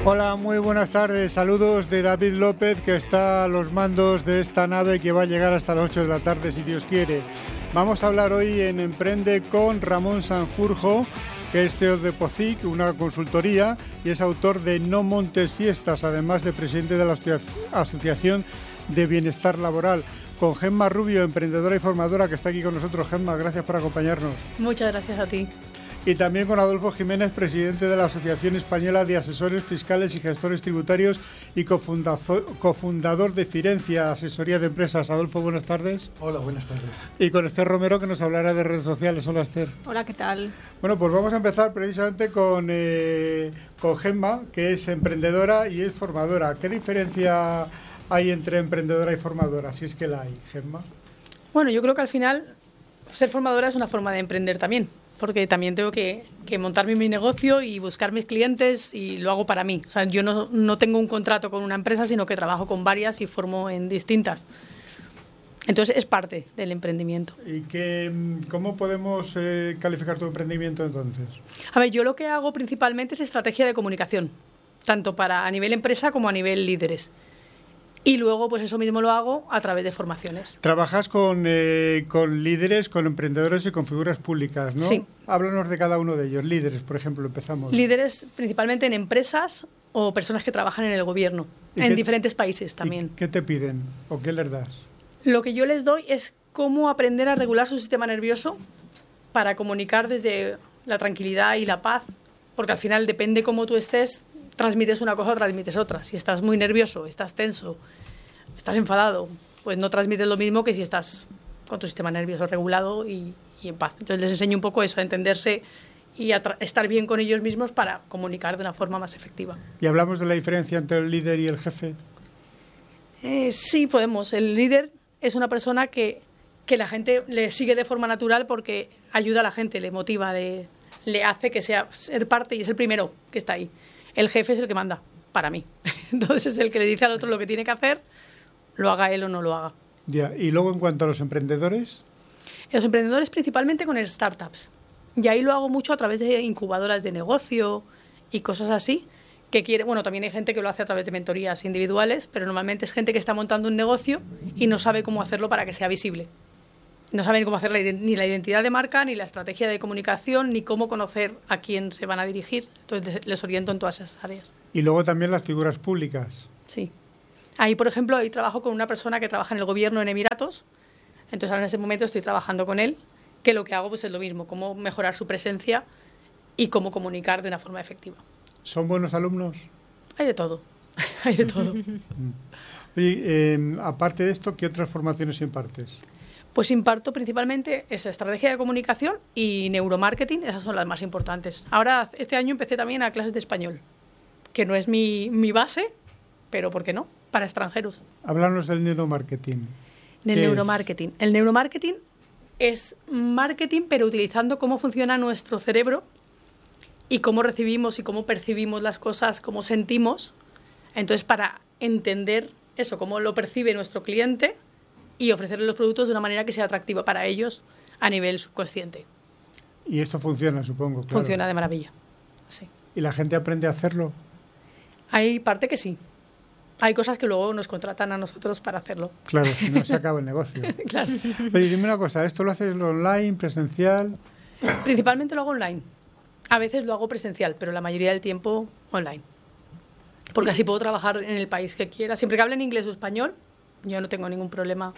Hola, muy buenas tardes. Saludos de David López, que está a los mandos de esta nave que va a llegar hasta las 8 de la tarde, si Dios quiere. Vamos a hablar hoy en Emprende con Ramón Sanjurjo, que es CEO de POCIC, una consultoría, y es autor de No montes fiestas, además de presidente de la Asociación de Bienestar Laboral. Con Gemma Rubio, emprendedora y formadora, que está aquí con nosotros. Gemma, gracias por acompañarnos. Muchas gracias a ti. Y también con Adolfo Jiménez, presidente de la Asociación Española de Asesores Fiscales y Gestores Tributarios y cofundador de Firencia, Asesoría de Empresas. Adolfo, buenas tardes. Hola, buenas tardes. Y con Esther Romero, que nos hablará de redes sociales. Hola, Esther. Hola, ¿qué tal? Bueno, pues vamos a empezar precisamente con Gemma, que es emprendedora y es formadora. ¿Qué diferencia hay entre emprendedora y formadora, si es que la hay, Gemma? Bueno, yo creo que al final ser formadora es una forma de emprender también, porque también tengo que montarme mi negocio y buscar mis clientes, y lo hago para mí. O sea, yo no tengo un contrato con una empresa, sino que trabajo con varias y formo en distintas. Entonces es parte del emprendimiento. ¿Y cómo podemos calificar tu emprendimiento entonces? A ver, yo lo que hago principalmente es estrategia de comunicación, tanto a nivel empresa como a nivel líderes. Y luego, pues eso mismo lo hago a través de formaciones. Trabajas con líderes, con emprendedores y con figuras públicas, ¿no? Sí. Háblanos de cada uno de ellos. Líderes, por ejemplo, empezamos. Líderes principalmente en empresas o personas que trabajan en el gobierno, en diferentes países también. ¿Qué te piden o qué les das? Lo que yo les doy es cómo aprender a regular su sistema nervioso para comunicar desde la tranquilidad y la paz, porque al final depende cómo tú estés, transmites una cosa o transmites otra. Si estás muy nervioso, estás tenso, estás enfadado, pues no transmites lo mismo que si estás con tu sistema nervioso regulado y en paz. Entonces les enseño un poco eso, a entenderse y a estar bien con ellos mismos para comunicar de una forma más efectiva. ¿Y hablamos de la diferencia entre el líder y el jefe? Sí, podemos. El líder es una persona que la gente le sigue de forma natural porque ayuda a la gente, le motiva, le hace que sea ser parte y es el primero que está ahí. El jefe es el que manda, para mí. Entonces es el que le dice al otro lo que tiene que hacer, lo haga él o no lo haga. Ya. Y luego, en cuanto a los emprendedores. Los emprendedores principalmente con startups. Y ahí lo hago mucho a través de incubadoras de negocio y cosas así. Bueno, también hay gente que lo hace a través de mentorías individuales, pero normalmente es gente que está montando un negocio y no sabe cómo hacerlo para que sea visible. No saben cómo hacer ni la identidad de marca, ni la estrategia de comunicación, ni cómo conocer a quién se van a dirigir. Entonces les oriento en todas esas áreas. Y luego también las figuras públicas. Sí. Ahí, por ejemplo, ahí trabajo con una persona que trabaja en el gobierno en Emiratos. Entonces ahora en ese momento estoy trabajando con él, que lo que hago pues es lo mismo, cómo mejorar su presencia y cómo comunicar de una forma efectiva. ¿Son buenos alumnos? Hay de todo, hay de todo. Y aparte de esto, ¿qué otras formaciones impartes? Pues imparto principalmente esa estrategia de comunicación y neuromarketing, esas son las más importantes. Ahora, este año empecé también a clases de español, que no es mi base, pero ¿por qué no? Para extranjeros. Háblanos del neuromarketing. Del neuromarketing. El neuromarketing es marketing, pero utilizando cómo funciona nuestro cerebro y cómo recibimos y cómo percibimos las cosas, cómo sentimos. Entonces, para entender eso, cómo lo percibe nuestro cliente y ofrecerle los productos de una manera que sea atractiva para ellos a nivel subconsciente. Y esto funciona, supongo. Claro. Funciona de maravilla, sí. ¿Y la gente aprende a hacerlo? Hay parte que sí. Hay cosas que luego nos contratan a nosotros para hacerlo. Claro, si no se acaba el negocio. Claro. Oye, dime una cosa, ¿esto lo haces online, presencial? Principalmente lo hago online. A veces lo hago presencial, pero la mayoría del tiempo online. Porque así puedo trabajar en el país que quiera. Siempre que hablen inglés o español, yo no tengo ningún problema.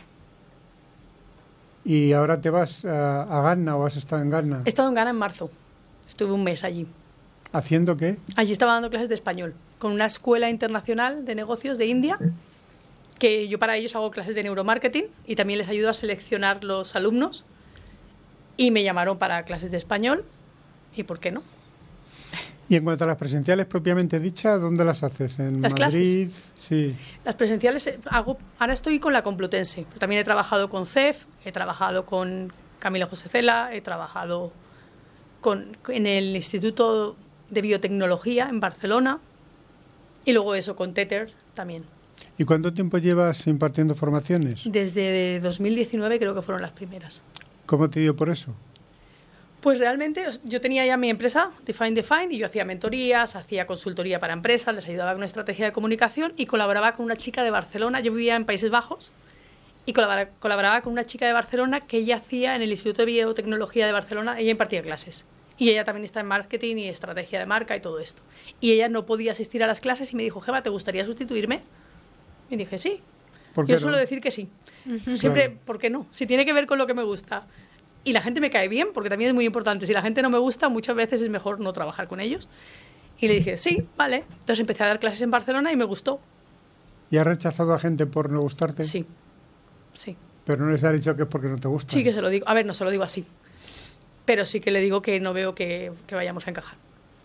¿Y ahora te vas a Ghana o has estado en Ghana? He estado en Ghana en marzo. Estuve un mes allí. ¿Haciendo qué? Allí estaba dando clases de español con una escuela internacional de negocios de India, que yo para ellos hago clases de neuromarketing y también les ayudo a seleccionar los alumnos. Y me llamaron para clases de español. ¿Y por qué no? Y en cuanto a las presenciales propiamente dichas, ¿dónde las haces? ¿En las Madrid? Clases. Sí. Las presenciales hago. Ahora estoy con la Complutense. Pero también he trabajado con CEF, he trabajado con Camilo José Cela, he trabajado en el Instituto de Biotecnología en Barcelona y luego eso con Tether también. ¿Y cuánto tiempo llevas impartiendo formaciones? Desde 2019 creo que fueron las primeras. ¿Cómo te dio por eso? Pues realmente yo tenía ya mi empresa, Define, y yo hacía mentorías, hacía consultoría para empresas, les ayudaba con una estrategia de comunicación y colaboraba con una chica de Barcelona. Yo vivía en Países Bajos y colaboraba con una chica de Barcelona que ella hacía en el Instituto de Biotecnología de Barcelona, ella impartía clases. Y ella también está en marketing y estrategia de marca y todo esto. Y ella no podía asistir a las clases y me dijo, Gema, ¿te gustaría sustituirme? Y dije, sí. Yo suelo decir que sí. Siempre, claro. ¿Por qué no? Si tiene que ver con lo que me gusta. Y la gente me cae bien, porque también es muy importante. Si la gente no me gusta, muchas veces es mejor no trabajar con ellos. Y le dije, sí, vale. Entonces empecé a dar clases en Barcelona y me gustó. ¿Y has rechazado a gente por no gustarte? Sí, sí. Pero no les has dicho que es porque no te gusta. Sí que se lo digo. A ver, no se lo digo así. Pero sí que le digo que no veo que vayamos a encajar.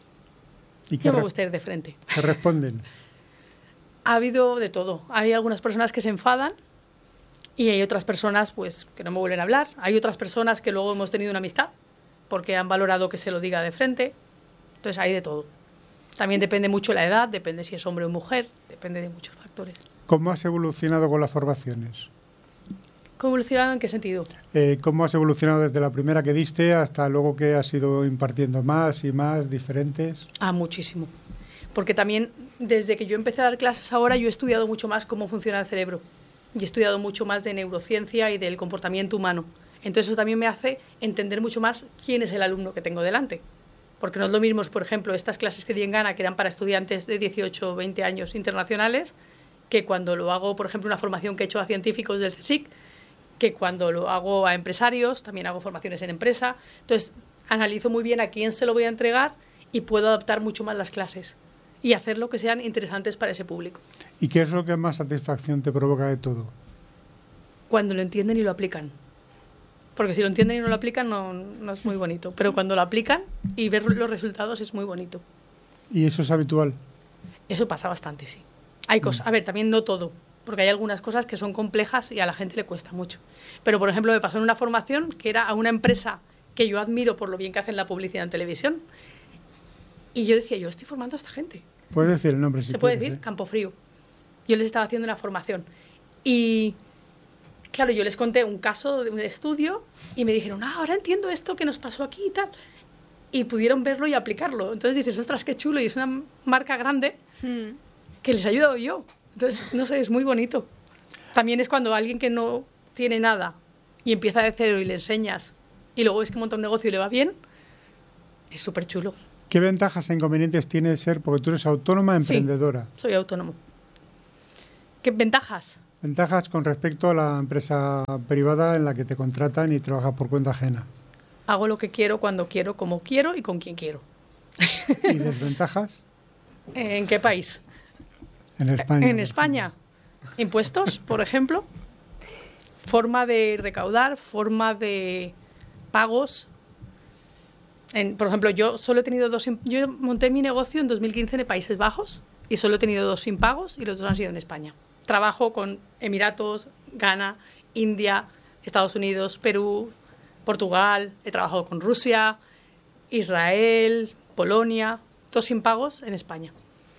¿Y no me gusta ir de frente. ¿Qué responden? Ha habido de todo. Hay algunas personas que se enfadan y hay otras personas pues que no me vuelven a hablar. Hay otras personas que luego hemos tenido una amistad porque han valorado que se lo diga de frente. Entonces hay de todo. También depende mucho la edad, depende si es hombre o mujer, depende de muchos factores. ¿Cómo has evolucionado con las formaciones? ¿Cómo evolucionado en qué sentido? ¿Cómo has evolucionado desde la primera que diste hasta luego que has ido impartiendo más y más diferentes? Muchísimo. Porque también desde que yo empecé a dar clases ahora yo he estudiado mucho más cómo funciona el cerebro y he estudiado mucho más de neurociencia y del comportamiento humano. Entonces eso también me hace entender mucho más quién es el alumno que tengo delante. Porque no es lo mismo, por ejemplo, estas clases que di en Ghana, que eran para estudiantes de 18 o 20 años internacionales, que cuando lo hago, por ejemplo, una formación que he hecho a científicos del CSIC, que cuando lo hago a empresarios, también hago formaciones en empresa. Entonces analizo muy bien a quién se lo voy a entregar y puedo adaptar mucho más las clases y hacerlo que sean interesantes para ese público. ¿Y qué es lo que más satisfacción te provoca de todo? Cuando lo entienden y lo aplican. Porque si lo entienden y no lo aplican no es muy bonito. Pero cuando lo aplican y ver los resultados es muy bonito. ¿Y eso es habitual? Eso pasa bastante, sí. Hay cosas, a ver, también no todo, porque hay algunas cosas que son complejas y a la gente le cuesta mucho. Pero, por ejemplo, me pasó en una formación que era a una empresa que yo admiro por lo bien que hacen la publicidad en televisión. Y yo decía, yo estoy formando a esta gente. ¿Puedes decir el nombre? Si se puede quieres, decir, Campofrío. Yo les estaba haciendo una formación. Y, claro, yo les conté un caso de un estudio y me dijeron, ahora entiendo esto que nos pasó aquí y tal. Y pudieron verlo y aplicarlo. Entonces dices, ostras, qué chulo. Y es una marca grande que les he ayudado yo. Entonces, no sé, es muy bonito. También es cuando alguien que no tiene nada y empieza de cero y le enseñas y luego es que monta un negocio y le va bien, es súper chulo. ¿Qué ventajas e inconvenientes tiene ser, porque tú eres autónoma, emprendedora? Sí, soy autónomo. ¿Qué ventajas? Ventajas con respecto a la empresa privada en la que te contratan y trabajas por cuenta ajena. Hago lo que quiero, cuando quiero, como quiero y con quien quiero. ¿Y desventajas? ¿En qué país? En España. En España. Impuestos, por ejemplo. Forma de recaudar, forma de pagos. Por ejemplo, yo solo he tenido yo monté mi negocio en 2015 en Países Bajos y solo he tenido 2 impagos y los 2 han sido en España. Trabajo con Emiratos, Ghana, India, Estados Unidos, Perú, Portugal. He trabajado con Rusia, Israel, Polonia. 2 impagos en España.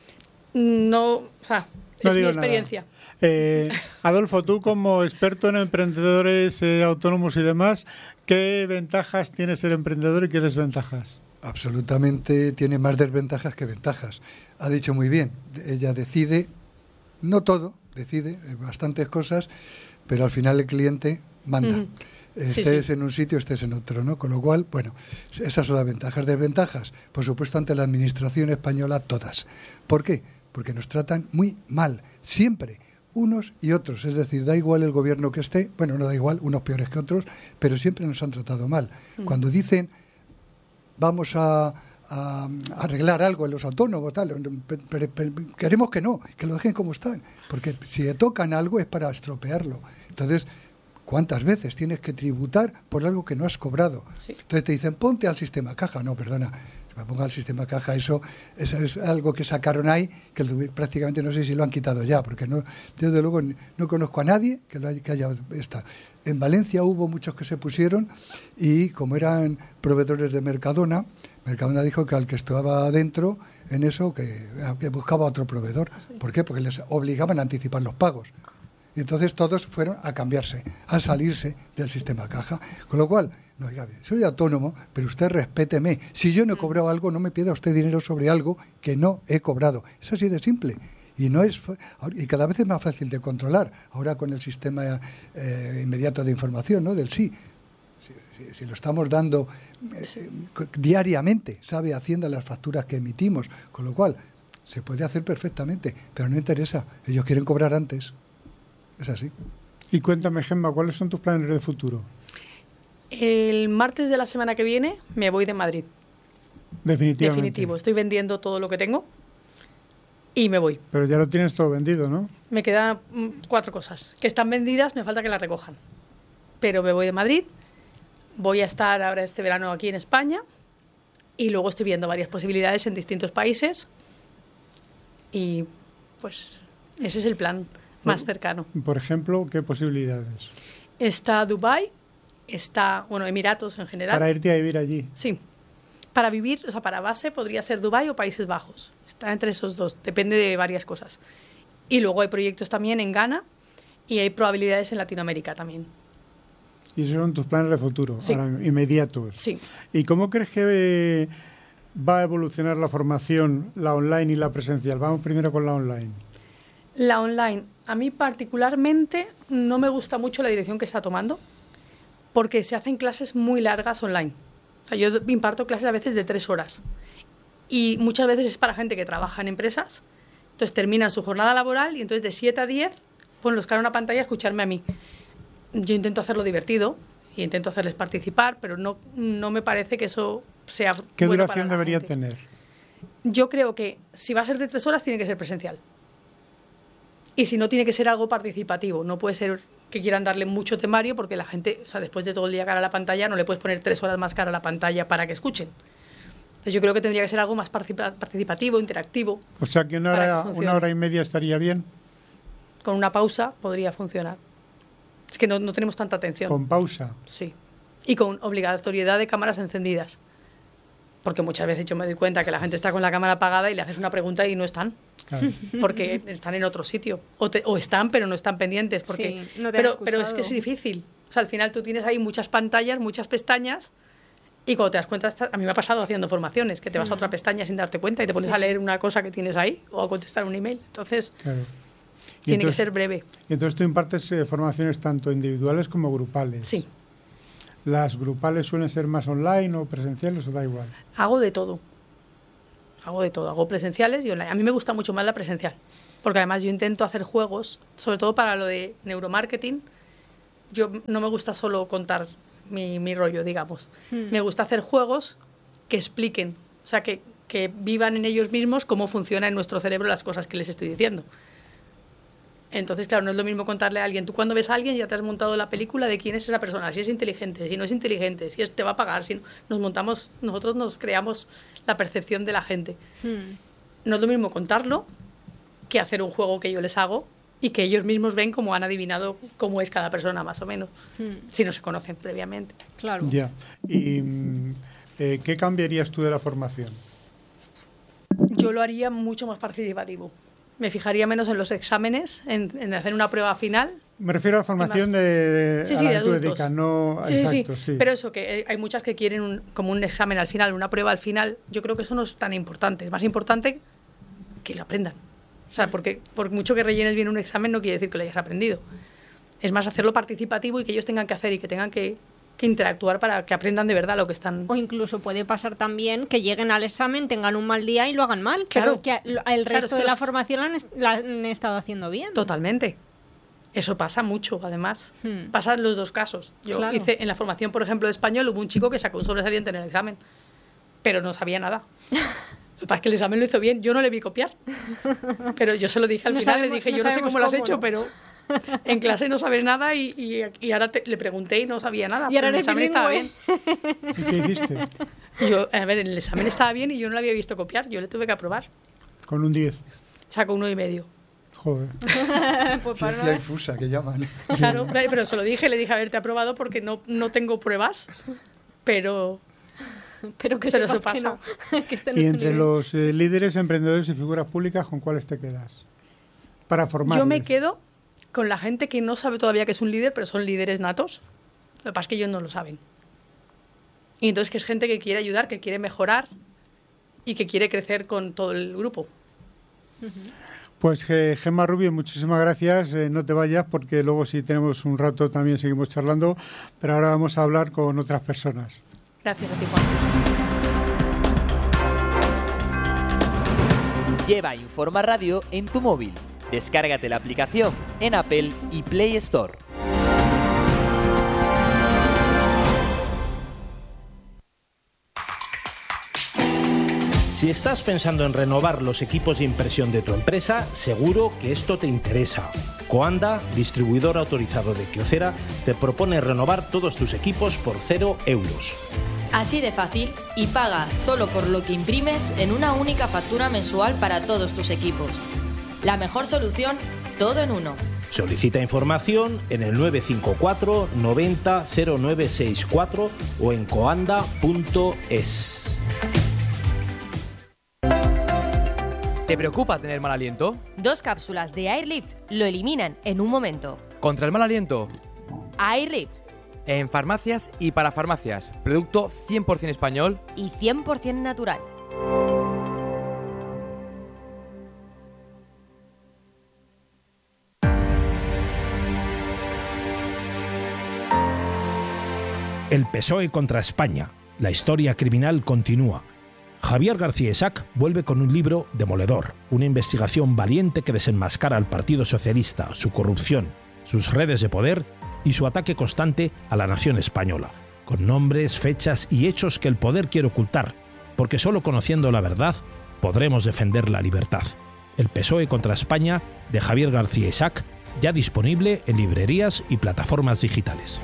No, o sea, es mi experiencia. Adolfo, tú como experto en emprendedores autónomos y demás, ¿qué ventajas tiene ser emprendedor y qué desventajas? Absolutamente tiene más desventajas que ventajas. Ha dicho muy bien, ella decide, no todo, decide bastantes cosas, pero al final el cliente manda. Estés en un sitio, estés en otro, ¿no? Con lo cual, bueno, esas son las ventajas. Desventajas, por supuesto, ante la administración española, todas. ¿Por qué? Porque nos tratan muy mal, siempre, unos y otros. Es decir, da igual el gobierno que esté, bueno, no da igual, unos peores que otros, pero siempre nos han tratado mal. Cuando dicen, vamos a arreglar algo en los autónomos, tal, pero queremos que no, que lo dejen como están, porque si tocan algo es para estropearlo. Entonces, ¿cuántas veces tienes que tributar por algo que no has cobrado? Sí. Entonces te dicen, ponte al sistema caja. No, perdona, me ponga al sistema caja, eso es algo que sacaron ahí, que prácticamente no sé si lo han quitado ya, porque no, desde luego no conozco a nadie que haya estado. En Valencia hubo muchos que se pusieron y como eran proveedores de Mercadona dijo que al que estaba dentro en eso, que buscaba otro proveedor. ¿Por qué? Porque les obligaban a anticipar los pagos. Y entonces todos fueron a cambiarse, a salirse del sistema caja. Con lo cual, No, oiga, soy autónomo, pero usted respéteme. Si yo no he cobrado algo, no me pida usted dinero sobre algo que no he cobrado. Es así de simple. Y y cada vez es más fácil de controlar. Ahora con el sistema inmediato de información, ¿no? Del sí. Si lo estamos dando diariamente, sabe Hacienda las facturas que emitimos, con lo cual se puede hacer perfectamente, pero no interesa. Ellos quieren cobrar antes. Es así. Y cuéntame, Gemma, ¿cuáles son tus planes de futuro? El martes de la semana que viene me voy de Madrid. Definitivamente. Definitivo. Estoy vendiendo todo lo que tengo y me voy. Pero ya lo tienes todo vendido, ¿no? Me quedan 4 cosas que están vendidas, me falta que las recojan. Pero me voy de Madrid, voy a estar ahora este verano aquí en España y luego estoy viendo varias posibilidades en distintos países y pues ese es el plan más cercano. Por ejemplo, ¿qué posibilidades? Está Dubái, está, Emiratos en general. Para irte a vivir allí. Sí. Para vivir, o sea, para base podría ser Dubái o Países Bajos. Está entre esos dos, depende de varias cosas. Y luego hay proyectos también en Ghana y hay probabilidades en Latinoamérica también. Y esos son tus planes de futuro, Sí. ahora, inmediatos. Sí. ¿Y cómo crees que va a evolucionar la formación, la online y la presencial? Vamos primero con la online. La online, a mí particularmente no me gusta mucho la dirección que está tomando porque se hacen clases muy largas online. O sea, yo imparto clases a veces de 3 horas y muchas veces es para gente que trabaja en empresas, entonces terminan su jornada laboral y entonces de 7 a 10 ponen los caras en una pantalla a escucharme a mí. Yo intento hacerlo divertido y intento hacerles participar, pero no me parece que eso sea ¿Qué bueno duración para la debería gente. tener? Yo creo que si va a ser de 3 horas tiene que ser presencial. Y si no, tiene que ser algo participativo. No puede ser que quieran darle mucho temario porque la gente, o sea, después de todo el día cara a la pantalla, no le puedes poner 3 horas más cara a la pantalla para que escuchen. Entonces yo creo que tendría que ser algo más participativo, interactivo. O sea, que Para que funcione. 1 hora y media estaría bien. Con una pausa podría funcionar. Es que no tenemos tanta atención. Con pausa. Sí. Y con obligatoriedad de cámaras encendidas. Porque muchas veces yo me doy cuenta que la gente está con la cámara apagada y le haces una pregunta y no están. Claro. Porque están en otro sitio. O están, pero no están pendientes. Porque, Sí, no te han pero es escuchado. que es difícil. O sea, al final tú tienes ahí muchas pantallas, muchas pestañas. Y cuando te das cuenta, a mí me ha pasado haciendo formaciones, que te vas a otra pestaña sin darte cuenta y te pones a leer una cosa que tienes ahí o a contestar un email. Entonces, Claro. Y tiene que entonces- ser breve. Y entonces tú impartes formaciones tanto individuales como grupales. Sí. ¿Las grupales suelen ser más online o presenciales o da igual? Hago de todo. Hago presenciales y online. A mí me gusta mucho más la presencial, porque además yo intento hacer juegos, sobre todo para lo de neuromarketing. Yo no me gusta solo contar mi rollo, digamos. Me gusta hacer juegos que expliquen, o sea, que vivan en ellos mismos cómo funciona en nuestro cerebro las cosas que les estoy diciendo. Entonces, claro, no es lo mismo contarle a alguien. Tú cuando ves a alguien ya te has montado la película de quién es esa persona, si es inteligente, si no es inteligente, si te va a pagar, si no. Nosotros nos creamos la percepción de la gente. No es lo mismo contarlo que hacer un juego que yo les hago y que ellos mismos ven cómo han adivinado cómo es cada persona, más o menos, si no se conocen previamente. Claro. Ya. ¿Y qué cambiarías tú de la formación? Yo lo haría mucho más participativo. Me fijaría menos en los exámenes, en hacer una prueba final. Me refiero a la formación más? de, Sí, a sí, la de que tú adultos. dedicas, no... Sí, Exacto, sí, sí. pero eso, que hay muchas que quieren como un examen al final, una prueba al final. Yo creo que eso no es tan importante. Es más importante que lo aprendan. O sea, porque por mucho que rellenes bien un examen no quiere decir que lo hayas aprendido. Es más hacerlo participativo y que ellos tengan que hacer y que tengan que interactuar para que aprendan de verdad lo que están... O incluso puede pasar también que lleguen al examen, tengan un mal día y lo hagan mal. Claro. Pero que el Claro, resto es que de la los- formación la han estado haciendo bien. Totalmente. Eso pasa mucho, además. Pasa en los dos casos. Yo Claro. hice en la formación, por ejemplo, de español, hubo un chico que sacó un sobresaliente en el examen, pero no sabía nada. Lo que pasa es que el examen lo hizo bien. Yo no le vi copiar. Pero yo se lo dije al No final, sabemos- le dije, no yo no sé sabemos cómo lo has cómo, hecho, ¿no? pero en clase no sabes nada y ahora le pregunté y no sabía nada. Y ahora pero el eres examen estaba bien. bilingüe. ¿Y qué hiciste? Yo, a ver, el examen estaba bien y yo no lo había visto copiar. Yo le tuve que aprobar. Con un 10. Sacó 1,5. Joder. Pues Ciencia infusa, que llaman. Claro, pero se lo dije, le dije, a ver, te he aprobado porque no tengo pruebas, pero pero que Pero sepas eso que pasa. no. Que estén Y en entre nivel. los líderes, emprendedores y figuras públicas, ¿con cuáles te quedas? Para formarles. yo me quedo con la gente que no sabe todavía que es un líder, pero son líderes natos. Lo que pasa es que ellos no lo saben. Y entonces que es gente que quiere ayudar, que quiere mejorar y que quiere crecer con todo el grupo. Pues Gemma Rubio, muchísimas gracias. No te vayas porque luego si tenemos un rato también seguimos charlando, pero ahora vamos a hablar con otras personas. Gracias a ti, Juan. Lleva Informa Radio en tu móvil. Descárgate la aplicación en Apple y Play Store. Si estás pensando en renovar los equipos de impresión de tu empresa, seguro que esto te interesa. Coanda, distribuidor autorizado de Kyocera, te propone renovar todos tus equipos por 0 euros. Así de fácil, y paga solo por lo que imprimes en una única factura mensual para todos tus equipos. La mejor solución, todo en uno. Solicita información en el 954 90 0964 o en coanda.es. ¿Te preocupa tener mal aliento? 2 cápsulas de Airlift lo eliminan en un momento. ¿Contra el mal aliento? Airlift. En farmacias y para farmacias. Producto 100% español y 100% natural. El PSOE contra España. La historia criminal continúa. Javier García Isaac vuelve con un libro demoledor, una investigación valiente que desenmascara al Partido Socialista, su corrupción, sus redes de poder y su ataque constante a la nación española, con nombres, fechas y hechos que el poder quiere ocultar, porque solo conociendo la verdad podremos defender la libertad. El PSOE contra España, de Javier García Isaac, ya disponible en librerías y plataformas digitales.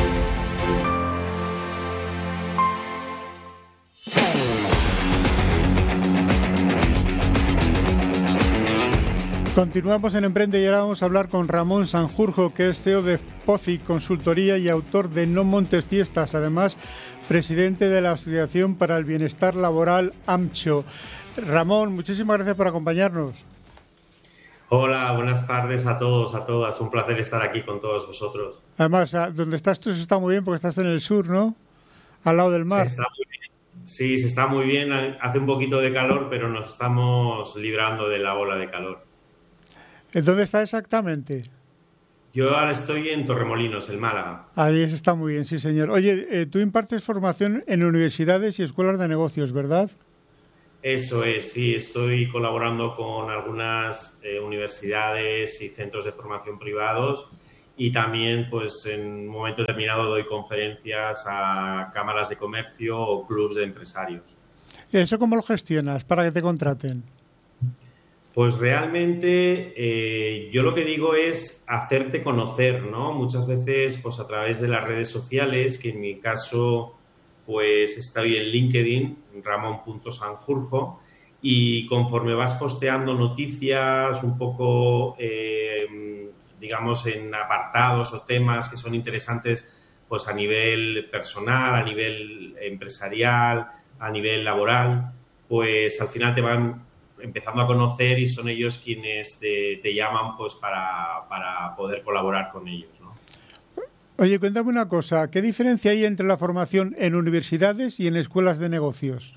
Continuamos en Emprende y ahora vamos a hablar con Ramón Sanjurjo, que es CEO de POCIC Consultoría y autor de No montes fiestas, además presidente de la Asociación para el Bienestar Laboral AMCHO. Ramón, muchísimas gracias por acompañarnos. Hola, buenas tardes a todos, a todas. Un placer estar aquí con todos vosotros. Además, donde estás tú se está muy bien porque estás en el sur, ¿no? Al lado del mar. Se está muy bien. Sí, se está muy bien. Hace un poquito de calor, pero nos estamos librando de la ola de calor. ¿Dónde está exactamente? Yo ahora estoy en Torremolinos, en Málaga. Ahí está muy bien, sí, señor. Oye, tú impartes formación en universidades y escuelas de negocios, ¿verdad? Eso es, sí. Estoy colaborando con algunas universidades y centros de formación privados y también, pues, en un momento determinado doy conferencias a cámaras de comercio o clubs de empresarios. ¿Eso cómo lo gestionas para que te contraten? Pues realmente yo lo que digo es hacerte conocer, ¿no? Muchas veces pues a través de las redes sociales, que en mi caso pues estoy en LinkedIn, Ramón.Sanjurjo, y conforme vas posteando noticias un poco, digamos, en apartados o temas que son interesantes pues a nivel personal, a nivel empresarial, a nivel laboral, pues al final te van empezando a conocer y son ellos quienes te llaman pues para poder colaborar con ellos, ¿no? Oye, cuéntame una cosa, ¿qué diferencia hay entre la formación en universidades y en escuelas de negocios?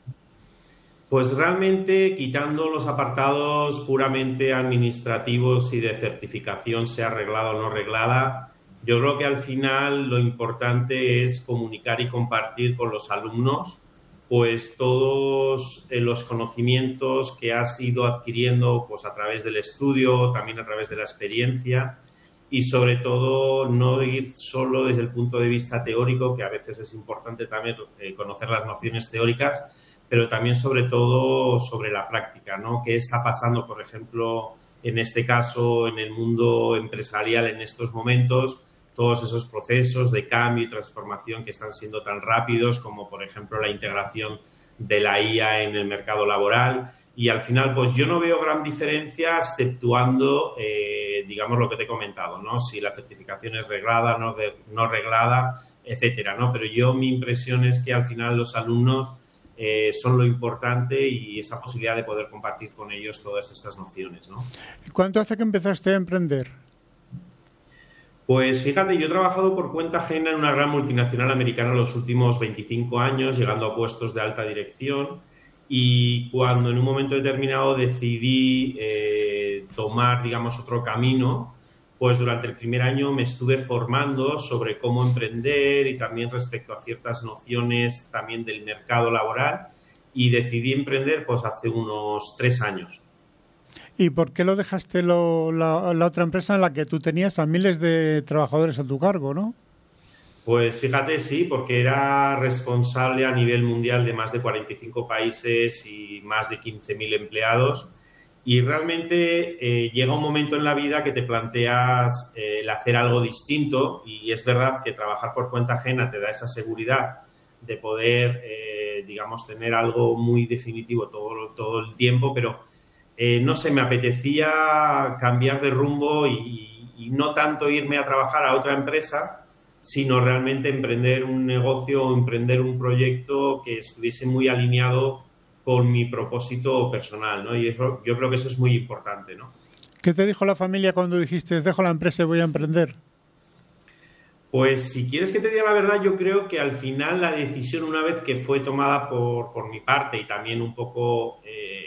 Pues realmente, quitando los apartados puramente administrativos y de certificación, sea arreglada o no arreglada, yo creo que al final lo importante es comunicar y compartir con los alumnos pues todos los conocimientos que has ido adquiriendo pues a través del estudio, también a través de la experiencia y sobre todo no ir solo desde el punto de vista teórico, que a veces es importante también conocer las nociones teóricas, pero también sobre todo sobre la práctica, ¿no? ¿Qué está pasando, por ejemplo, en este caso en el mundo empresarial en estos momentos? Todos esos procesos de cambio y transformación que están siendo tan rápidos como, por ejemplo, la integración de la IA en el mercado laboral. Y al final, pues yo no veo gran diferencia exceptuando, digamos, lo que te he comentado, ¿no? Si la certificación es reglada, no reglada, etcétera, ¿no? Pero mi impresión es que al final los alumnos son lo importante y esa posibilidad de poder compartir con ellos todas estas nociones, ¿no? ¿Cuánto hace que empezaste a emprender? Pues fíjate, yo he trabajado por cuenta ajena en una gran multinacional americana los últimos 25 años, llegando a puestos de alta dirección, y cuando en un momento determinado decidí tomar, digamos, otro camino, pues durante el primer año me estuve formando sobre cómo emprender y también respecto a ciertas nociones también del mercado laboral, y decidí emprender pues hace unos 3 años. ¿Y por qué lo dejaste la otra empresa en la que tú tenías a miles de trabajadores a tu cargo, no? Pues fíjate, sí, porque era responsable a nivel mundial de más de 45 países y más de 15.000 empleados. Y realmente llega un momento en la vida que te planteas el hacer algo distinto, y es verdad que trabajar por cuenta ajena te da esa seguridad de poder, digamos, tener algo muy definitivo todo el tiempo, pero no sé, me apetecía cambiar de rumbo y no tanto irme a trabajar a otra empresa, sino realmente emprender un negocio o emprender un proyecto que estuviese muy alineado con mi propósito personal, ¿no? Y yo creo que eso es muy importante, ¿no? ¿Qué te dijo la familia cuando dijiste, dejo la empresa y voy a emprender? Pues si quieres que te diga la verdad, yo creo que al final la decisión, una vez que fue tomada por mi parte y también un poco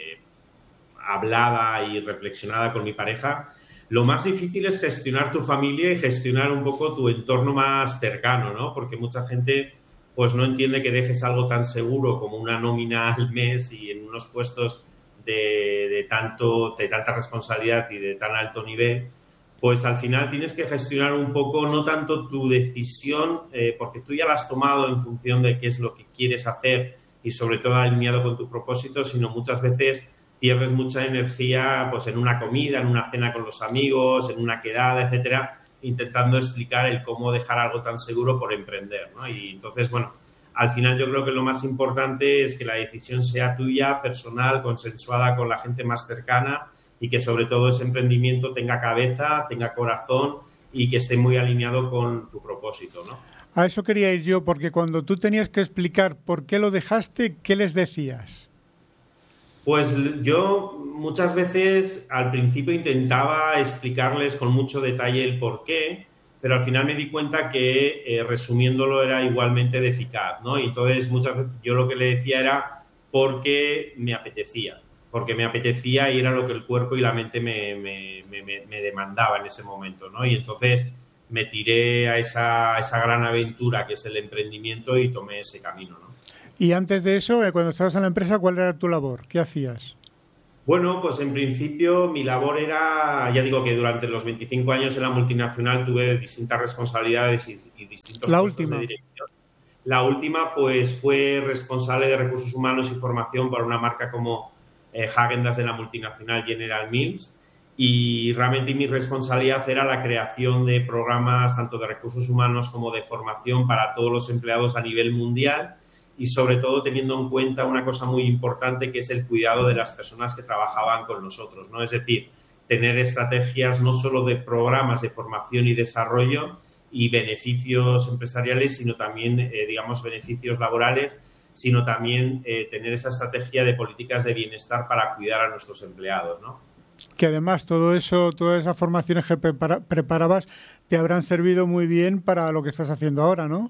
hablada y reflexionada con mi pareja, lo más difícil es gestionar tu familia y gestionar un poco tu entorno más cercano, ¿no? Porque mucha gente pues no entiende que dejes algo tan seguro como una nómina al mes y en unos puestos de tanta responsabilidad y de tan alto nivel, pues al final tienes que gestionar un poco no tanto tu decisión, porque tú ya la has tomado en función de qué es lo que quieres hacer y sobre todo alineado con tu propósito, sino muchas veces pierdes mucha energía pues en una comida, en una cena con los amigos, en una quedada, etcétera, intentando explicar el cómo dejar algo tan seguro por emprender, ¿no? Y entonces, bueno, al final yo creo que lo más importante es que la decisión sea tuya, personal, consensuada con la gente más cercana, y que sobre todo ese emprendimiento tenga cabeza, tenga corazón y que esté muy alineado con tu propósito, ¿no? A eso quería ir yo, porque cuando tú tenías que explicar por qué lo dejaste, ¿qué les decías? Pues yo muchas veces al principio intentaba explicarles con mucho detalle el por qué, pero al final me di cuenta que resumiéndolo era igualmente de eficaz, ¿no? Y entonces muchas veces yo lo que le decía era porque me apetecía y era lo que el cuerpo y la mente me demandaba en ese momento, ¿no? Y entonces me tiré a esa gran aventura que es el emprendimiento y tomé ese camino, ¿no? Y antes de eso, cuando estabas en la empresa, ¿cuál era tu labor? ¿Qué hacías? Bueno, pues en principio mi labor era, ya digo que durante los 25 años en la multinacional tuve distintas responsabilidades y distintos puestos de dirección. La última pues fue responsable de recursos humanos y formación para una marca como Häagen-Dazs de la multinacional General Mills, y realmente mi responsabilidad era la creación de programas tanto de recursos humanos como de formación para todos los empleados a nivel mundial, y sobre todo teniendo en cuenta una cosa muy importante que es el cuidado de las personas que trabajaban con nosotros, ¿no? Es decir, tener estrategias no solo de programas de formación y desarrollo y beneficios empresariales, sino también, digamos, beneficios laborales, sino también tener esa estrategia de políticas de bienestar para cuidar a nuestros empleados, ¿no? Que además todo eso, todas esas formaciones que preparabas te habrán servido muy bien para lo que estás haciendo ahora, ¿no?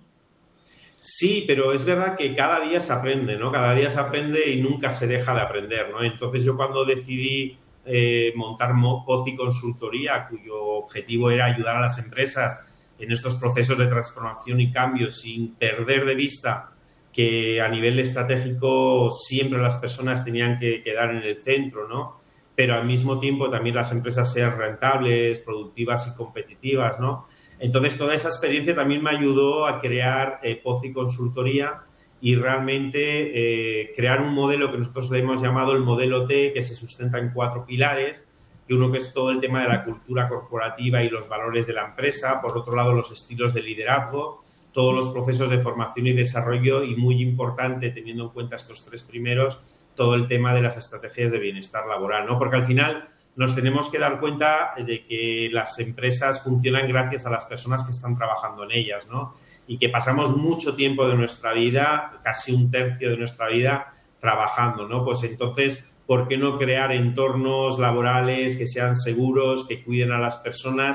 Sí, pero es verdad que cada día se aprende, ¿no? Cada día se aprende y nunca se deja de aprender, ¿no? Entonces yo cuando decidí montar Pozi Consultoría, cuyo objetivo era ayudar a las empresas en estos procesos de transformación y cambio sin perder de vista que a nivel estratégico siempre las personas tenían que quedar en el centro, ¿no? Pero al mismo tiempo también las empresas sean rentables, productivas y competitivas, ¿no? Entonces, toda esa experiencia también me ayudó a crear Pozi Consultoría y realmente crear un modelo que nosotros le hemos llamado el modelo T, que se sustenta en 4 pilares, que uno que es todo el tema de la cultura corporativa y los valores de la empresa, por otro lado los estilos de liderazgo, todos los procesos de formación y desarrollo y, muy importante, teniendo en cuenta estos 3 primeros, todo el tema de las estrategias de bienestar laboral, ¿no? Porque al final nos tenemos que dar cuenta de que las empresas funcionan gracias a las personas que están trabajando en ellas, ¿no? Y que pasamos mucho tiempo de nuestra vida, casi 1/3 de nuestra vida, trabajando, ¿no? Pues entonces, ¿por qué no crear entornos laborales que sean seguros, que cuiden a las personas,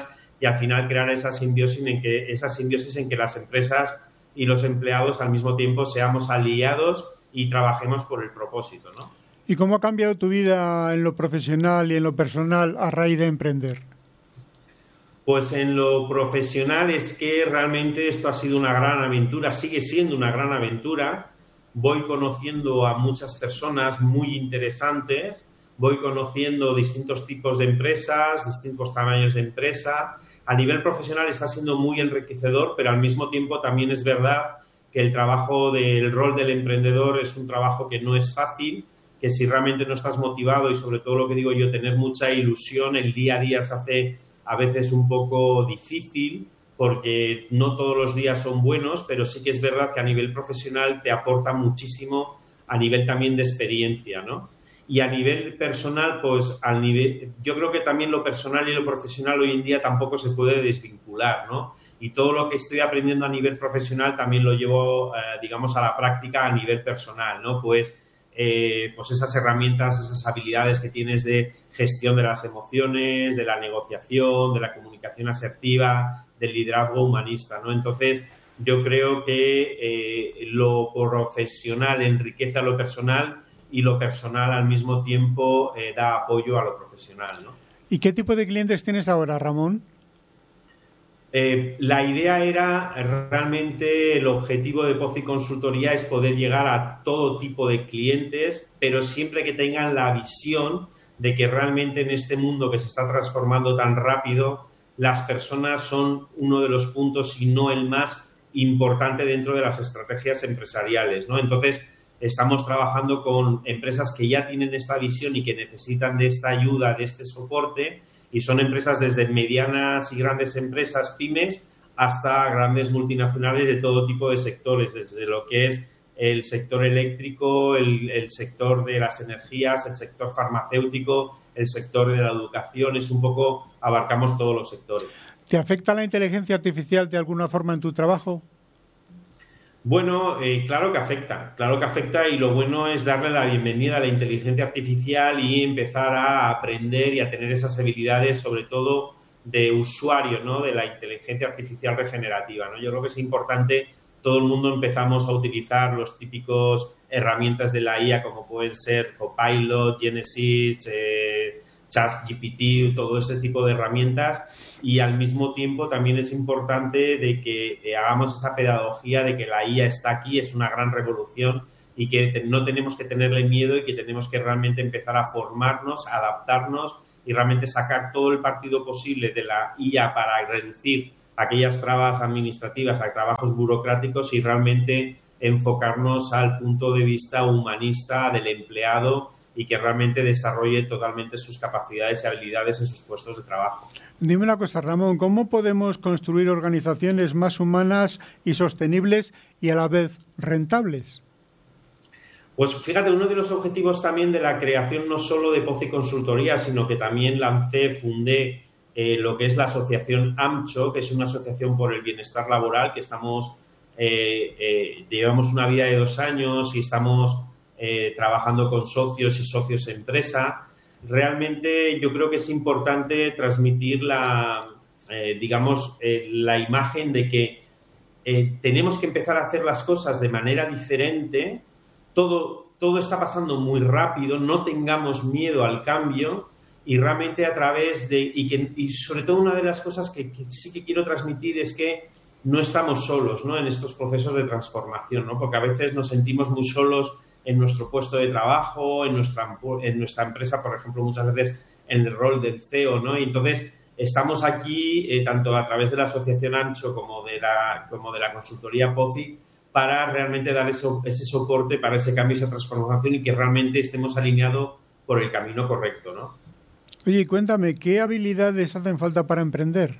y al final crear esa simbiosis en que las empresas y los empleados al mismo tiempo seamos aliados y trabajemos por el propósito, ¿no? ¿Y cómo ha cambiado tu vida en lo profesional y en lo personal a raíz de emprender? Pues en lo profesional es que realmente esto ha sido una gran aventura, sigue siendo una gran aventura. Voy conociendo a muchas personas muy interesantes, voy conociendo distintos tipos de empresas, distintos tamaños de empresa. A nivel profesional está siendo muy enriquecedor, pero al mismo tiempo también es verdad que el rol del emprendedor es un trabajo que no es fácil, que si realmente no estás motivado y sobre todo lo que digo yo, tener mucha ilusión, el día a día se hace a veces un poco difícil porque no todos los días son buenos, pero sí que es verdad que a nivel profesional te aporta muchísimo a nivel también de experiencia, ¿no? Y a nivel personal, pues yo creo que también lo personal y lo profesional hoy en día tampoco se puede desvincular, ¿no? Y todo lo que estoy aprendiendo a nivel profesional también lo llevo, digamos, a la práctica a nivel personal, ¿no? Pues esas herramientas, esas habilidades que tienes de gestión de las emociones, de la negociación, de la comunicación asertiva, del liderazgo humanista, ¿no? Entonces, yo creo que lo profesional enriquece a lo personal y lo personal al mismo tiempo da apoyo a lo profesional, ¿no? ¿Y qué tipo de clientes tienes ahora, Ramón? La idea era realmente, el objetivo de Pozi Consultoría es poder llegar a todo tipo de clientes, pero siempre que tengan la visión de que realmente en este mundo que se está transformando tan rápido, las personas son uno de los puntos, si no el más importante dentro de las estrategias empresariales, ¿no? Entonces, estamos trabajando con empresas que ya tienen esta visión y que necesitan de esta ayuda, de este soporte, y son empresas desde medianas y grandes empresas, pymes, hasta grandes multinacionales de todo tipo de sectores, desde lo que es el sector eléctrico, el sector de las energías, el sector farmacéutico, el sector de la educación, abarcamos todos los sectores. ¿Te afecta la inteligencia artificial de alguna forma en tu trabajo? Bueno, claro que afecta y lo bueno es darle la bienvenida a la inteligencia artificial y empezar a aprender y a tener esas habilidades, sobre todo de usuario, ¿no? De la inteligencia artificial regenerativa, ¿no? Yo creo que es importante, todo el mundo empezamos a utilizar los típicos herramientas de la IA como pueden ser Copilot, Genesis, ChatGPT, todo ese tipo de herramientas, y al mismo tiempo también es importante de que hagamos esa pedagogía de que la IA está aquí, es una gran revolución y que no tenemos que tenerle miedo y que tenemos que realmente empezar a formarnos, a adaptarnos y realmente sacar todo el partido posible de la IA para reducir aquellas trabas administrativas a trabajos burocráticos y realmente enfocarnos al punto de vista humanista del empleado y que realmente desarrolle totalmente sus capacidades y habilidades en sus puestos de trabajo. Dime una cosa, Ramón, ¿cómo podemos construir organizaciones más humanas y sostenibles y a la vez rentables? Pues fíjate, uno de los objetivos también de la creación no solo de Pozi Consultoría, sino que también fundé lo que es la asociación AMCHO, que es una asociación por el bienestar laboral, que llevamos una vida de 2 años y estamos trabajando con socios y socios empresa. Realmente yo creo que es importante transmitir la imagen de que tenemos que empezar a hacer las cosas de manera diferente. Todo está pasando muy rápido, no tengamos miedo al cambio y realmente a través de... Y sobre todo una de las cosas que sí que quiero transmitir es que no estamos solos, ¿no? En estos procesos de transformación, ¿no? Porque a veces nos sentimos muy solos en nuestro puesto de trabajo, en nuestra empresa, por ejemplo, muchas veces en el rol del CEO, ¿no? Y entonces estamos aquí, tanto a través de la asociación AMCHO como de la consultoría Pozi, para realmente dar ese soporte para ese cambio y esa transformación y que realmente estemos alineados por el camino correcto, ¿no? Oye, cuéntame, ¿qué habilidades hacen falta para emprender?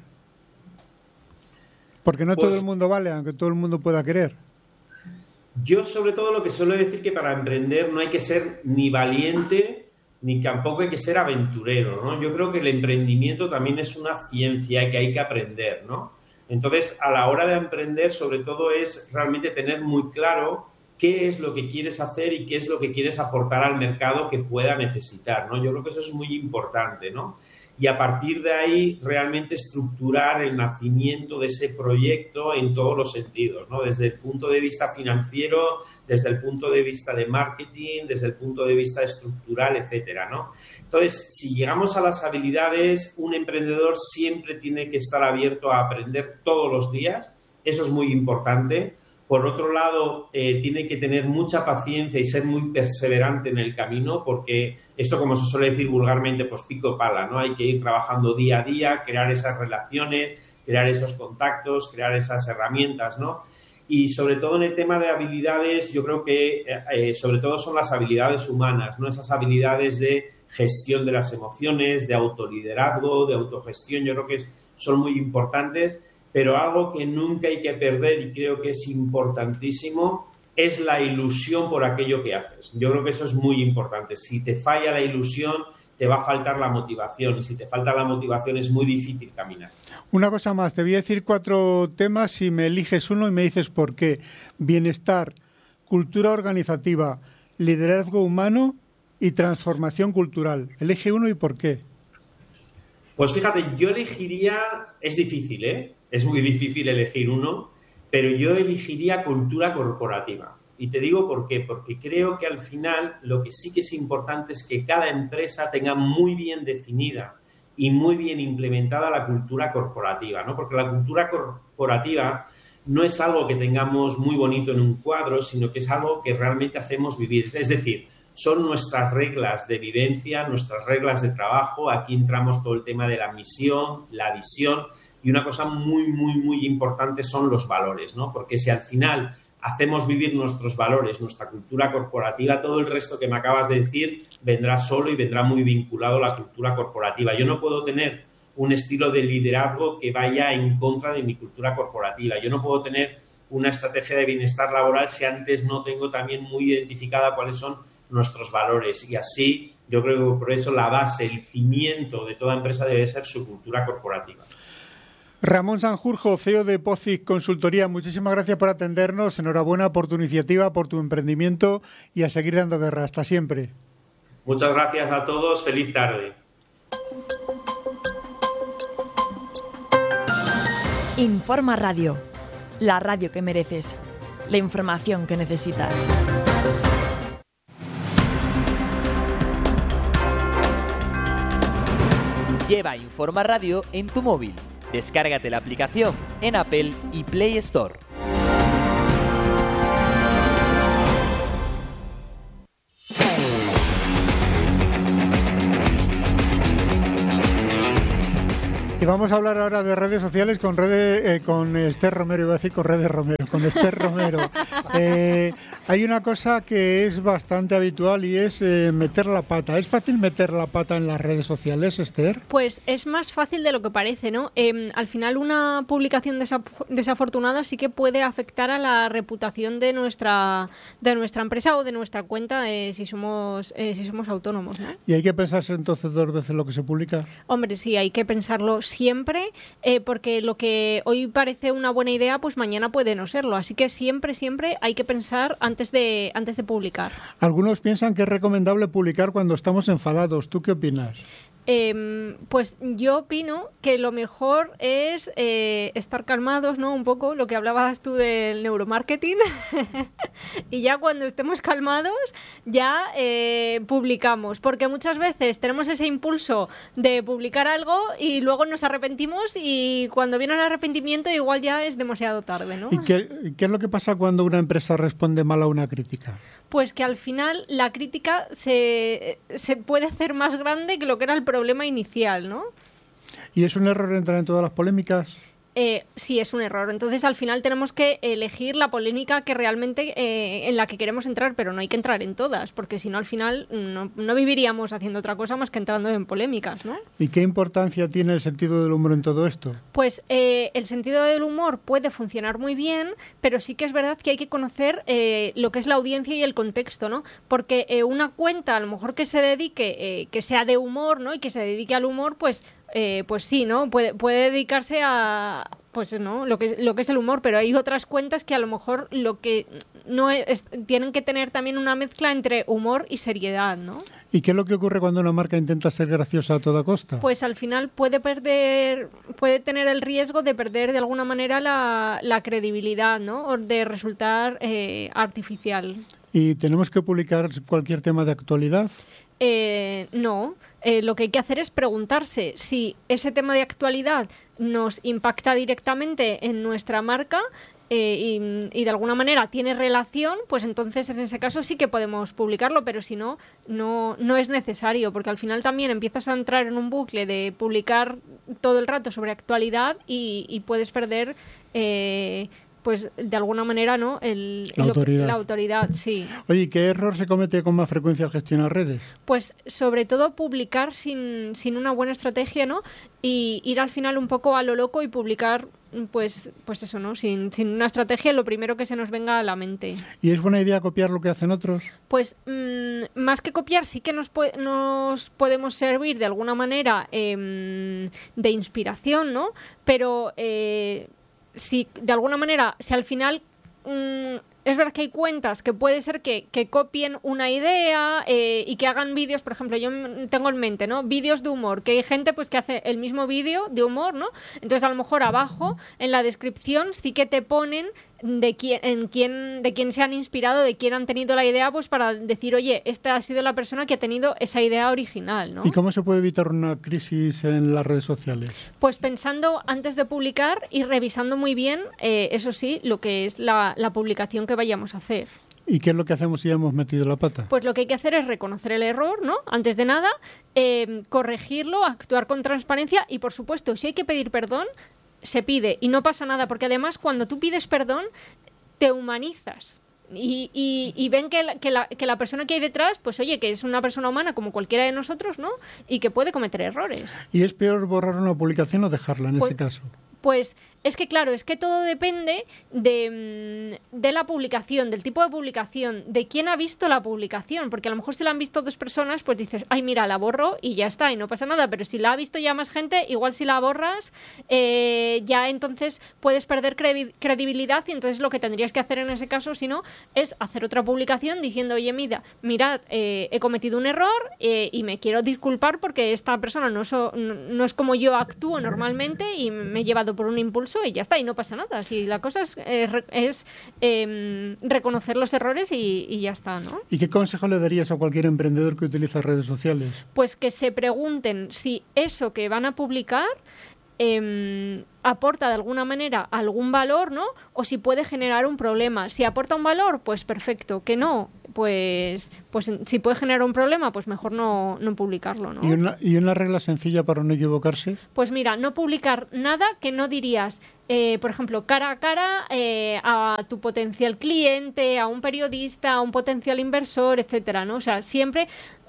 Porque no todo el mundo vale, aunque todo el mundo pueda querer. Yo, sobre todo, lo que suelo decir que para emprender no hay que ser ni valiente ni tampoco hay que ser aventurero, ¿no? Yo creo que el emprendimiento también es una ciencia que hay que aprender, ¿no? Entonces, a la hora de emprender, sobre todo, es realmente tener muy claro qué es lo que quieres hacer y qué es lo que quieres aportar al mercado que pueda necesitar, ¿no? Yo creo que eso es muy importante, ¿no? Y a partir de ahí realmente estructurar el nacimiento de ese proyecto en todos los sentidos, ¿no? Desde el punto de vista financiero, desde el punto de vista de marketing, desde el punto de vista estructural, etcétera, ¿no? Entonces, si llegamos a las habilidades, un emprendedor siempre tiene que estar abierto a aprender todos los días. Eso es muy importante. Por otro lado, tiene que tener mucha paciencia y ser muy perseverante en el camino, porque esto, como se suele decir vulgarmente, pues pico pala, ¿no? Hay que ir trabajando día a día, crear esas relaciones, crear esos contactos, crear esas herramientas, ¿no? Y sobre todo en el tema de habilidades, yo creo que sobre todo son las habilidades humanas, ¿no? Esas habilidades de gestión de las emociones, de autoliderazgo, de autogestión, yo creo que son muy importantes. Pero algo que nunca hay que perder y creo que es importantísimo es la ilusión por aquello que haces. Yo creo que eso es muy importante. Si te falla la ilusión, te va a faltar la motivación. Y si te falta la motivación, es muy difícil caminar. Una cosa más, te voy a decir 4 temas y me eliges uno y me dices por qué. Bienestar, cultura organizativa, liderazgo humano y transformación cultural. Elige uno y por qué. Pues fíjate, yo elegiría... Es difícil, ¿eh? Es muy difícil elegir uno, pero yo elegiría cultura corporativa. Y te digo por qué. Porque creo que al final lo que sí que es importante es que cada empresa tenga muy bien definida y muy bien implementada la cultura corporativa, ¿no? Porque la cultura corporativa no es algo que tengamos muy bonito en un cuadro, sino que es algo que realmente hacemos vivir. Es decir, son nuestras reglas de vivencia, nuestras reglas de trabajo. Aquí entramos todo el tema de la misión, la visión. Y una cosa muy, muy, muy importante son los valores, ¿no? Porque si al final hacemos vivir nuestros valores, nuestra cultura corporativa, todo el resto que me acabas de decir vendrá solo y vendrá muy vinculado a la cultura corporativa. Yo no puedo tener un estilo de liderazgo que vaya en contra de mi cultura corporativa. Yo no puedo tener una estrategia de bienestar laboral si antes no tengo también muy identificada cuáles son nuestros valores. Y así, yo creo que por eso la base, el cimiento de toda empresa debe ser su cultura corporativa. Ramón Sanjurjo, CEO de POCIC Consultoría, muchísimas gracias por atendernos. Enhorabuena por tu iniciativa, por tu emprendimiento y a seguir dando guerra. Hasta siempre. Muchas gracias a todos. Feliz tarde. Informa Radio, la radio que mereces, la información que necesitas. Lleva Informa Radio en tu móvil. Descárgate la aplicación en Apple y Play Store. Y vamos a hablar ahora de redes sociales con Esther Romero, iba a decir con redes Romero, con Esther Romero. Hay una cosa que es bastante habitual y es meter la pata. ¿Es fácil meter la pata en las redes sociales, Esther? Pues es más fácil de lo que parece, ¿no? Al final una publicación desafortunada sí que puede afectar a la reputación de nuestra empresa o de nuestra cuenta si somos autónomos, ¿no? ¿Y hay que pensarse entonces 2 veces lo que se publica? Hombre, sí, hay que pensarlo siempre, porque lo que hoy parece una buena idea, pues mañana puede no serlo. Así que siempre hay que pensar antes de publicar. Algunos piensan que es recomendable publicar cuando estamos enfadados. ¿Tú qué opinas? Pues yo opino que lo mejor es estar calmados, ¿no? Un poco lo que hablabas tú del neuromarketing y ya cuando estemos calmados ya publicamos, porque muchas veces tenemos ese impulso de publicar algo y luego nos arrepentimos y cuando viene el arrepentimiento igual ya es demasiado tarde, ¿no? ¿Y qué es lo que pasa cuando una empresa responde mal a una crítica? Pues que al final la crítica se puede hacer más grande que lo que era el problema inicial, ¿no? ¿Y es un error entrar en todas las polémicas? Sí, es un error. Entonces, al final tenemos que elegir la polémica que realmente en la que queremos entrar, pero no hay que entrar en todas, porque si no, al final no viviríamos haciendo otra cosa más que entrando en polémicas, ¿no? ¿Y qué importancia tiene el sentido del humor en todo esto? Pues el sentido del humor puede funcionar muy bien, pero sí que es verdad que hay que conocer lo que es la audiencia y el contexto, ¿no? Porque una cuenta, a lo mejor que se dedique, que sea de humor, ¿no? Y que se dedique al humor, pues sí, ¿no? Puede dedicarse a, pues no, lo que es el humor, pero hay otras cuentas que a lo mejor lo que tienen que tener también una mezcla entre humor y seriedad, ¿no? ¿Y qué es lo que ocurre cuando una marca intenta ser graciosa a toda costa? Pues al final puede tener el riesgo de perder de alguna manera la credibilidad, ¿no? O de resultar artificial. ¿Y tenemos que publicar cualquier tema de actualidad? No. Lo que hay que hacer es preguntarse si ese tema de actualidad nos impacta directamente en nuestra marca y de alguna manera tiene relación, pues entonces en ese caso sí que podemos publicarlo, pero si no, no es necesario, porque al final también empiezas a entrar en un bucle de publicar todo el rato sobre actualidad y puedes perder pues de alguna manera, ¿no? La autoridad, sí. Oye, ¿qué error se comete con más frecuencia al gestionar redes? Pues sobre todo publicar sin una buena estrategia, ¿no? Y ir al final un poco a lo loco y publicar, pues eso, ¿no? Sin una estrategia, lo primero que se nos venga a la mente. ¿Y es buena idea copiar lo que hacen otros? Pues más que copiar, sí que nos podemos servir de alguna manera de inspiración, ¿no? Pero si de alguna manera, si al final es verdad que hay cuentas que puede ser que copien una idea y que hagan vídeos, por ejemplo, yo tengo en mente, ¿no? Vídeos de humor, que hay gente pues que hace el mismo vídeo de humor, ¿no? Entonces a lo mejor abajo en la descripción sí que te ponen de quién se han inspirado, de quién han tenido la idea, pues para decir, oye, esta ha sido la persona que ha tenido esa idea original, ¿no? ¿Y cómo se puede evitar una crisis en las redes sociales? Pues pensando antes de publicar y revisando muy bien, eso sí, lo que es la publicación que vayamos a hacer. ¿Y qué es lo que hacemos si ya hemos metido la pata? Pues lo que hay que hacer es reconocer el error, ¿no? Antes de nada, corregirlo, actuar con transparencia y, por supuesto, si hay que pedir perdón, se pide y no pasa nada, porque además cuando tú pides perdón te humanizas y ven que la persona que hay detrás, pues oye, que es una persona humana como cualquiera de nosotros, ¿no? Y que puede cometer errores. ¿Y es peor borrar una publicación o dejarla en ese caso? Pues es que claro, es que todo depende de la publicación, del tipo de publicación, de quién ha visto la publicación, porque a lo mejor si la han visto 2 personas, pues dices, ay mira, la borro y ya está, y no pasa nada, pero si la ha visto ya más gente, igual si la borras, ya entonces puedes perder credibilidad y entonces lo que tendrías que hacer en ese caso, si no, es hacer otra publicación diciendo, oye, mirad, he cometido un error y me quiero disculpar porque esta persona no es como yo actúo normalmente y me he llevado por un impulso y ya está, y no pasa nada. Si la cosa es reconocer los errores y ya está, ¿no? ¿Y qué consejo le darías a cualquier emprendedor que utiliza redes sociales? Pues que se pregunten si eso que van a publicar aporta de alguna manera algún valor, ¿no? O si puede generar un problema. Si aporta un valor, pues perfecto. Que no, pues si puede generar un problema, pues mejor no publicarlo, ¿no? ¿Y una regla sencilla para no equivocarse? Pues mira, no publicar nada que no dirías, por ejemplo, cara a cara a tu potencial cliente, a un periodista, a un potencial inversor, etcétera, ¿no? O sea, siempre